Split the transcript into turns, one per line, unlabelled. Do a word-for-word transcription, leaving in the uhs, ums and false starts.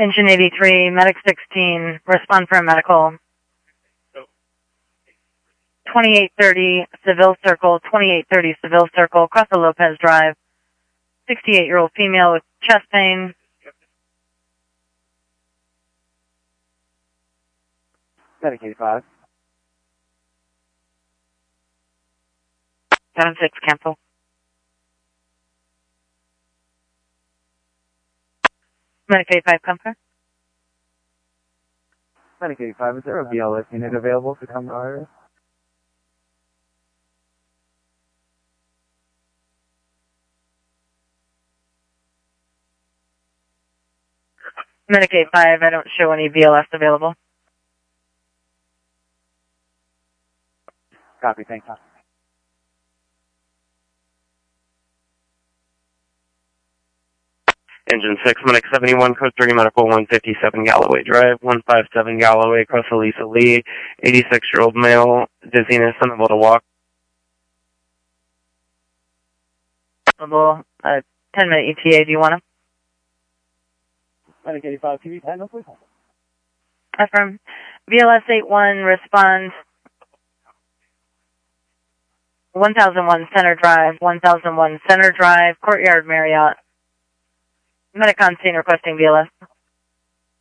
Engine eighty-three, Medic sixteen, respond for a medical. twenty-eight thirty Seville Circle, twenty-eight thirty Seville Circle, across the Lopez Drive. sixty-eight-year-old female with chest pain.
Medic eighty-five.
seven six, cancel. Medic eighty-five, come sir.
Medic eighty-five, is there a B L S unit available to come to our area?
Medic eighty-five, I don't show any B L S available.
Copy, thanks.
Engine six, Medic seventy-one, code three, Medical one fifty-seven Galloway Drive, one fifty-seven Galloway, across Elisa Lee, eighty-six-year-old male, dizziness, unable to walk.
Available, uh, ten minute E T A, do you want him?
Medic eighty-five, T V ten, no please.
Affirm. V L S eighty-one, respond. one thousand one Center Drive, one thousand one Center Drive, Courtyard Marriott. Medic on scene requesting V L S.